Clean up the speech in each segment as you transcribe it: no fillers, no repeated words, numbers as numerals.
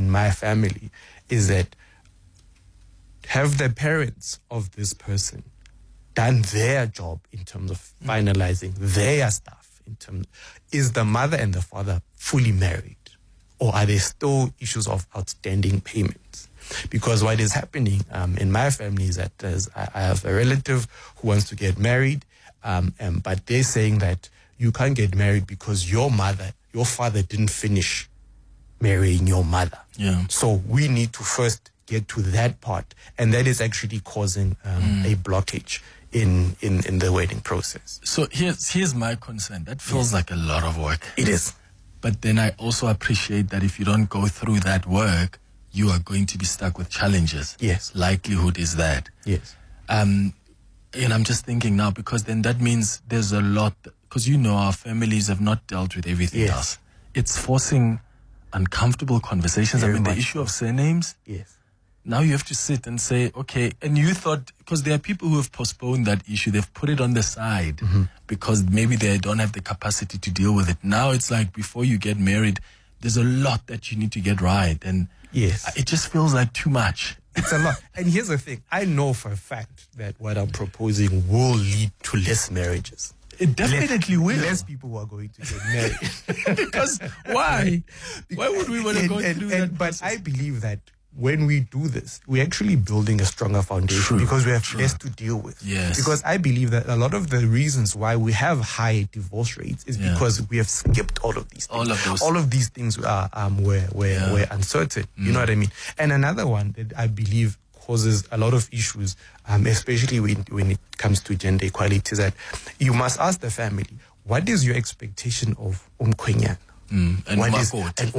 in my family is that have the parents of this person done their job in terms of finalizing their stuff? Is the mother and the father fully married, or are there still issues of outstanding payments? Because what is happening in my family is that I have a relative who wants to get married, but they're saying that you can't get married because your father didn't finish marrying your mother. Yeah. So we need to first get to that part, and that is actually causing a blockage in the wedding process. So here's my concern. That feels like a lot of work. It is. But then I also appreciate that if you don't go through that work, you are going to be stuck with challenges. Yes. Likelihood is that. Yes. And I'm just thinking now, because then that means there's a lot, because our families have not dealt with everything else. It's forcing uncomfortable conversations. Very the much issue of surnames. Yes. Now you have to sit and say, okay, and you thought, because there are people who have postponed that issue, they've put it on the side because maybe they don't have the capacity to deal with it. Now it's like before you get married, there's a lot that you need to get right. And it just feels like too much. It's a lot. And here's the thing. I know for a fact that what I'm proposing will lead to less marriages. It definitely will. Less people who are going to get married. Because why? Why would we want to go through that process? But I believe that when we do this, we're actually building a stronger foundation because we have less to deal with. Yes. Because I believe that a lot of the reasons why we have high divorce rates is because we have skipped all of these things. All of these things were uncertain. You know what I mean? And another one that I believe causes a lot of issues, especially when it comes to gender equality, is that you must ask the family, what is your expectation of umkhwenyana? And umakoti.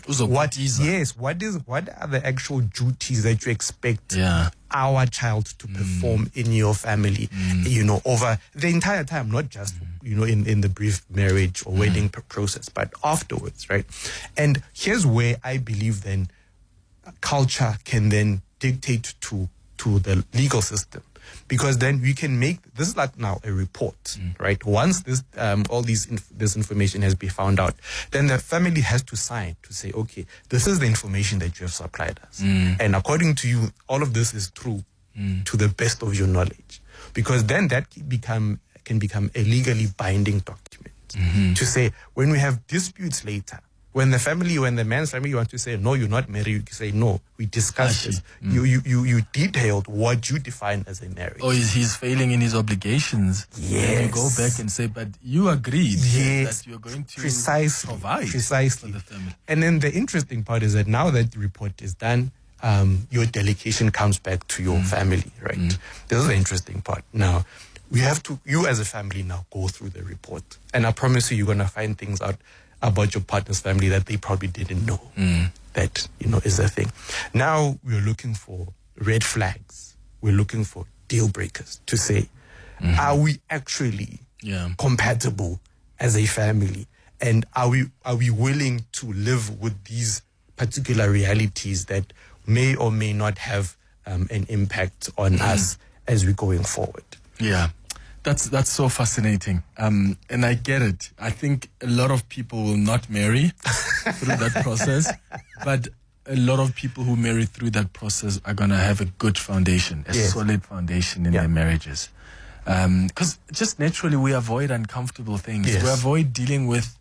What are the actual duties that you expect our child to perform in your family, over the entire time, not just, in the brief marriage or wedding process, but afterwards, right? And here's where I believe then culture can then dictate to the legal system. Because then we can make this is like now a report, right? Once this this information has been found out, then the family has to sign to say, okay, this is the information that you have supplied us, and according to you, all of this is true to the best of your knowledge. Because then that can become a legally binding document to say when we have disputes later. When the man's family wants to say, no, you're not married, you can say, no, we discussed this. You detailed what you define as a marriage. Or he's failing in his obligations. Yes. And you go back and say, but you agreed that you're going to provide for the family. And then the interesting part is that now that the report is done, your delegation comes back to your family, right? This is the interesting part. Now, you as a family now go through the report. And I promise you're going to find things out about your partner's family that they probably didn't know that, is a thing. Now we're looking for red flags. We're looking for deal breakers to say, are we actually compatible as a family? And are we willing to live with these particular realities that may or may not have an impact on us as we're going forward? Yeah. That's so fascinating. And I get it. I think a lot of people will not marry through that process, but a lot of people who marry through that process are going to have a good foundation, a solid foundation in their marriages. Because just naturally we avoid uncomfortable things. Yes. We avoid dealing with,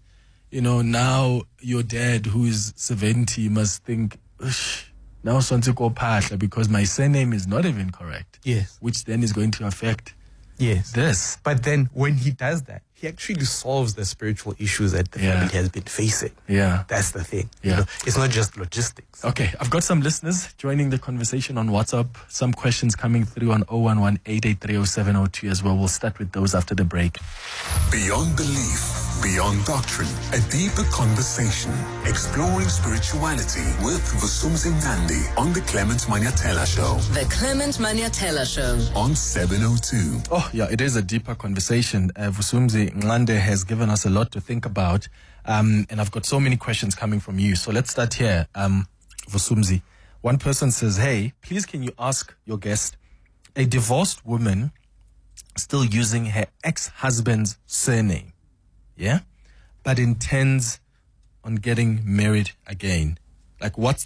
now your dad who is 70 must think, now because my surname is not even correct. Yes. Which then is going to affect this. But then when he does that, he actually solves the spiritual issues that the family has been facing. Yeah. That's the thing. Yeah. It's not just logistics. Okay, I've got some listeners joining the conversation on WhatsApp. Some questions coming through on 011-883-0702 as well. We'll start with those after the break. Beyond belief, beyond doctrine, a deeper conversation. Exploring spirituality with Vusumuzi Ngandi on the Clement Manyatela Show. The Clement Manyatela Show. On 702. Oh, yeah, it is a deeper conversation. Vusumuzi Ngandi has given us a lot to think about. And I've got so many questions coming from you. So let's start here. Vusumuzi, one person says, hey, please can you ask your guest, a divorced woman still using her ex-husband's surname, but intends on getting married again. Like, what's